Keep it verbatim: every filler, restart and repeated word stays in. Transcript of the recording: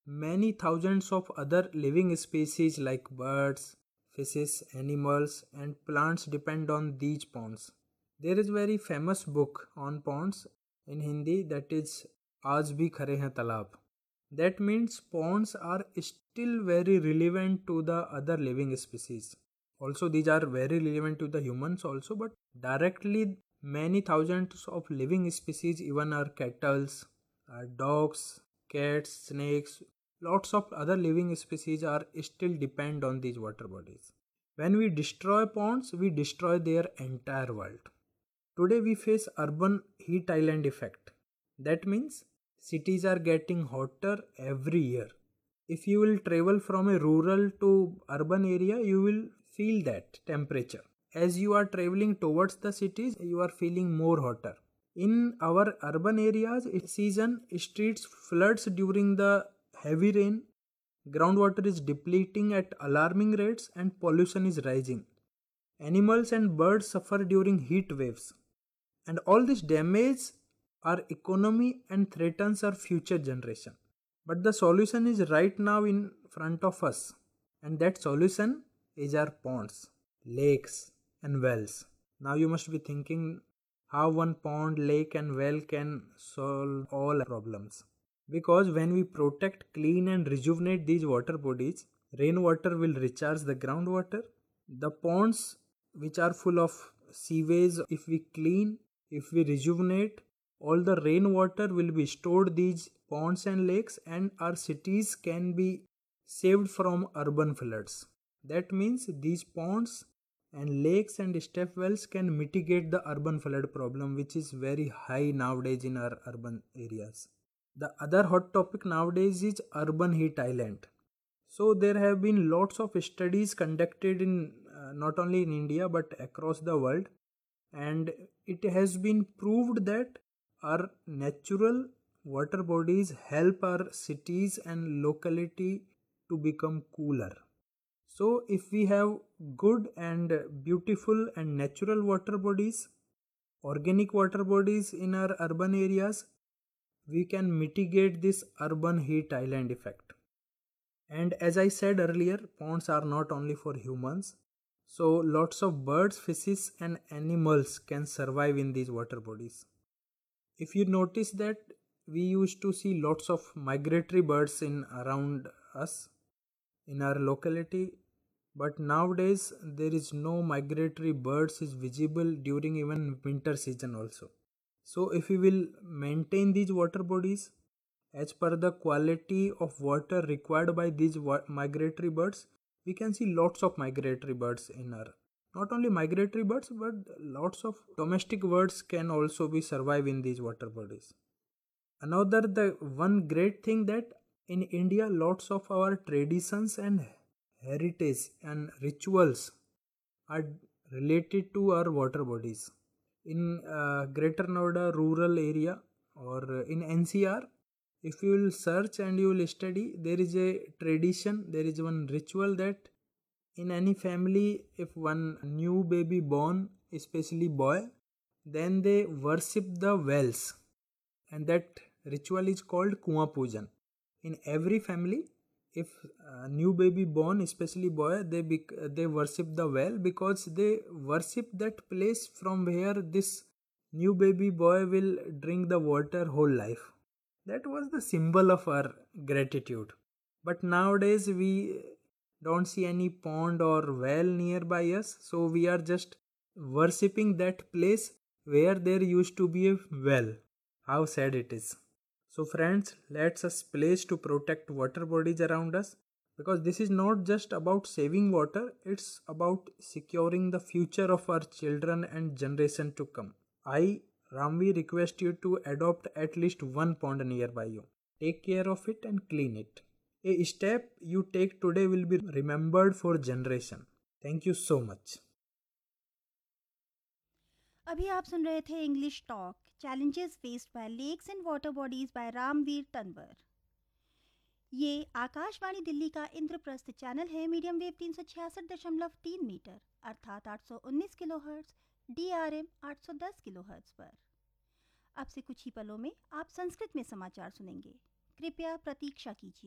many thousands of other living species like birds, fishes, animals, and plants depend on these ponds. There is very famous book on ponds in Hindi, that is Aaj Bhi Khare Hain Talab. That means ponds are still very relevant to the other living species. Also, these are very relevant to the humans also, but directly many thousands of living species, even our cattle, our dogs, cats, snakes, lots of other living species are still depend on these water bodies. When we destroy ponds, we destroy their entire world. Today we face urban heat island effect. That means cities are getting hotter every year. If you will travel from a rural to urban area, you will feel that temperature. As you are traveling towards the cities, you are feeling more hotter. In our urban areas, season streets floods during the heavy rain, groundwater is depleting at alarming rates, and pollution is rising. Animals and birds suffer during heat waves. And all this damage our economy and threatens our future generation. But the solution is right now in front of us. And that solution is our ponds, lakes and wells. Now you must be thinking how one pond, lake and well can solve all problems. Because when we protect, clean and rejuvenate these water bodies, rainwater will recharge the groundwater. The ponds which are full of sewage, if we clean, if we rejuvenate, all the rainwater will be stored these ponds and lakes, and our cities can be saved from urban floods. That means these ponds and lakes and step wells can mitigate the urban flood problem, which is very high nowadays in our urban areas. The other hot topic nowadays is urban heat island. So there have been lots of studies conducted in uh, not only in India but across the world, and it has been proved that our natural water bodies help our cities and locality to become cooler. So if we have good and beautiful and natural water bodies, organic water bodies in our urban areas, we can mitigate this urban heat island effect. And as I said earlier, ponds are not only for humans. So lots of birds, fishes and animals can survive in these water bodies. If you notice that we used to see lots of migratory birds in around us in our locality, but nowadays there is no migratory birds is visible during even winter season also. So if we will maintain these water bodies as per the quality of water required by these migratory birds, we can see lots of migratory birds in our, not only migratory birds but lots of domestic birds can also be survive in these water bodies. Another the one great thing that in India lots of our traditions and heritage and rituals are related to our water bodies. In uh, Greater Noida rural area or in N C R, if you will search and you will study, there is a tradition, there is one ritual that in any family, if one new baby born, especially boy, then they worship the wells, and that ritual is called Kuan Pujan. In every family, if a new baby born, especially boy, they bec- they worship the well because they worship that place from where this new baby boy will drink the water whole life. That was the symbol of our gratitude. But nowadays we don't see any pond or well nearby us, so we are just worshipping that place where there used to be a well. How sad it is. So friends, let's us place to protect water bodies around us, because this is not just about saving water, it's about securing the future of our children and generation to come. I, Ramvi, request you to adopt at least one pond nearby you. Take care of it and clean it. A step you take today will be remembered for generation. Thank you so much. अभी आप सुन रहे थे English talk challenges faced by lakes and water bodies bye Ramveer Tanwar. ये आकाशवाणी दिल्ली का Indraprastha channel है, medium wave तीन सौ छियासठ दशमलव तीन मीटर अर्थात आठ सौ उन्नीस kilo hertz, D R M आठ सौ दस किलो हर्ट्ज पर। अब से कुछ ही पलों में आप संस्कृत में समाचार सुनेंगे। कृपया प्रतीक्षा कीजिए।